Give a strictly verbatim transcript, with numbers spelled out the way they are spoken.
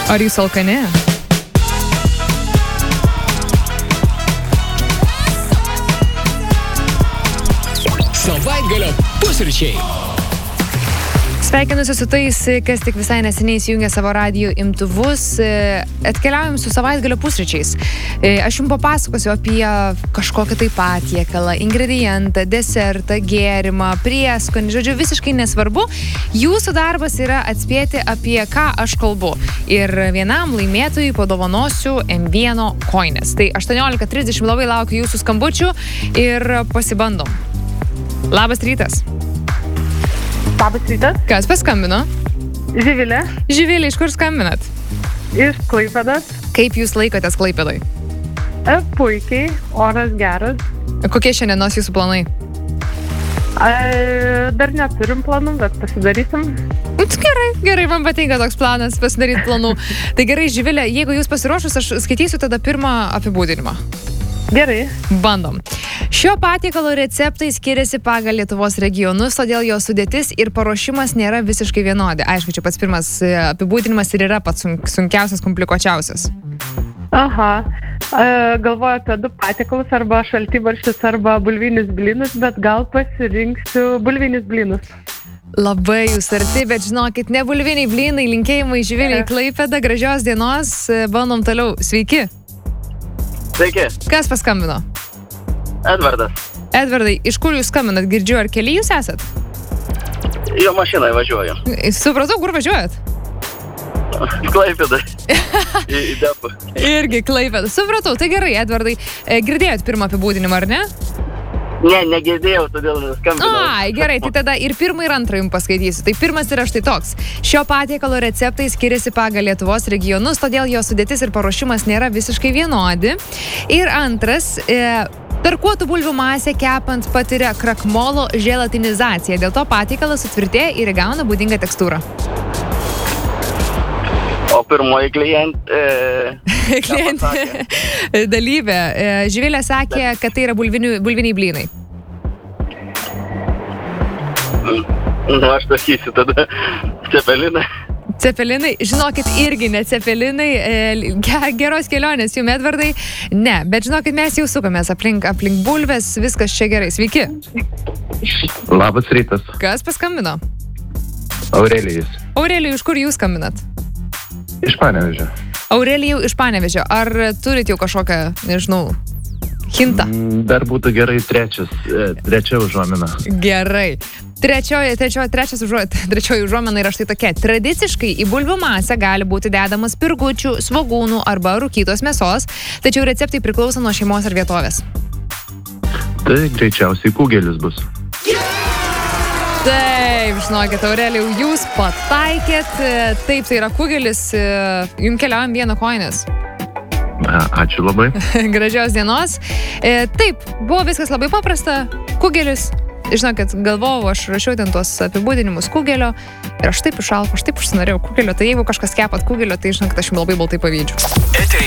Ar jūs alkani? Savaitgalio pusryčiai. Sveikinusi su tais, kas tik visai neseniai įsijungė savo radijo imtuvus. Atkeliaujam su savaitgalio pusryčiais. Aš jums papasakosiu apie kažkokią tai patiekalą, ingredientą, desertą, gėrimą, prieskonį. Žodžiu, visiškai nesvarbu. Jūsų darbas yra atspėti, apie ką aš kalbu. Ir vienam laimėtojui padovanosiu em vienas koinės. Tai aštuoniolika trisdešimt labai laukiu jūsų skambučių ir pasibandom. Labas rytas. Labas rytas. Kas paskambino? Živilė. Živilė, iš kur skambinat? Iš Klaipėdos. Kaip jūs laikotės Klaipėdoj? E, puikiai, oras geras. Kokie šiandienos jūsų planai? E, dar neturim planų, bet pasidarysim. Gerai, gerai, man patinka toks planas pasidaryti planų. Tai gerai, Živilė, jeigu jūs pasiruošus, aš skaitysiu tada pirmą apibūdinimą. Gerai. Bandom. Šio patiekalo receptai skiriasi pagal Lietuvos regionus, todėl jo sudėtis ir paruošimas nėra visiškai vienodi. Aišku, čia pats pirmas apibūdinimas ir yra pats sunkiausias, komplikuočiausias. Aha. E, galvoju apie du patiekalus, arba šaltibarščius, arba bulvinius blynus, bet gal pasirinksiu bulvinius blynus. Labai jūs arti, bet žinokit, ne bulviniai blynai, linkėjimai Živilei Klaipėda, gražios dienos, bandom toliau. Sveiki. Sveiki. Kas paskambino? Edvardas. Edvardai, iš kur jūs skambinat? Girdžiu, ar keli jūs esat? Jo mašinai važiuoju. Supratau, kur važiuojat? Klaipėdai. į, į depą. Irgi Klaipėda. Supratau, tai gerai, Edvardai. Girdėjot pirmą apibūdinimą, ar ne? Ne, negirdėjau, todėl skambinau. Ai, gerai, tai tada ir pirmą ir antrą jums paskaitysiu. Tai pirmas yra štai toks. Šio patiekalo receptai skiriasi pagal Lietuvos regionus, todėl jo sudėtis ir paruošimas nėra visiškai vienodi. Ir antras, e, tarkuotų bulvių masė kepant patiria krakmolo želatinizaciją. Dėl to patiekalas sutvirtėja ir įgauna būdingą tekstūrą. O pirmoji klientė... E, klientė dalyvė. E, Živilė sakė, kad tai yra bulvinių, bulviniai blynai. Nu, aš sakysiu tada cepelinai. Cepelinai, žinokit, irgi ne cepelinai, e, geros kelionės jums, Edvardai. Ne, bet žinokit, mes jau sukamės aplink, aplink bulves, viskas čia gerai. Sveiki. Labas rytas. Kas paskambino? Aurelijus. Aurelijų, iš kur jūs skambinat? Iš Panevėžio. Aurelijų iš Panevėžio. Ar turit jau kažkokią, nežinau, hintą? Dar būtų gerai trečias, trečia užuomina. Gerai. Trečioji, trečioji, trečias užuomina, trečioji užuomina yra štai tokia. Tradiciškai į bulvių masę gali būti dedamas pirgučių, svogūnų arba rūkytos mėsos, tačiau receptai priklauso nuo šeimos ar vietovės. Tai greičiausiai kugelis bus. Taip, žinokit, Aurelijau, jūs pataikėt. Taip, tai yra kugelis. Jums keliaujam vieną koinės. Ačiū labai. Gražios dienos. Taip, buvo viskas labai paprasta. Kugelis. Žinokit, galvojau, aš rašiau ten tuos apibūdinimus kugelio ir aš taip išalpau, aš taip užsinorėjau kugelio. Tai jeigu kažkas kepat kugelio, tai žinokit, aš jums labai baltai pavydžiu.